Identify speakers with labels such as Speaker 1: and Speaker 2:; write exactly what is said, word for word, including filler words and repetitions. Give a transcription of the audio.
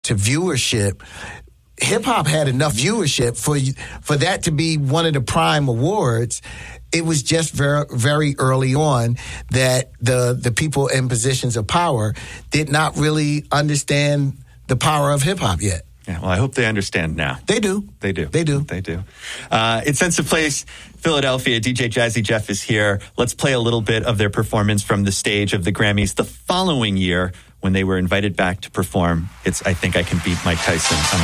Speaker 1: to viewership, hip-hop had enough viewership for for that to be one of the prime awards. It was just very, very early on that the the people in positions of power did not really understand the power of hip-hop yet.
Speaker 2: Yeah, well, I hope they understand now.
Speaker 1: They do.
Speaker 2: They do.
Speaker 1: They do.
Speaker 2: They do. Uh, in Sense of Place, Philadelphia, D J Jazzy Jeff is here. Let's play a little bit of their performance from the stage of the Grammys the following year when they were invited back to perform. It's I Think I Can Beat Mike Tyson.